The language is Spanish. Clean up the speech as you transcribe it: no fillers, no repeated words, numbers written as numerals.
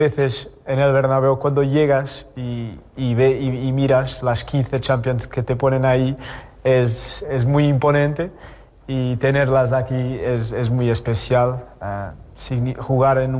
veces en el Bernabéu cuando llegas y miras las 15 Champions que te ponen ahí es muy imponente y tenerlas aquí es muy especial. Jugar en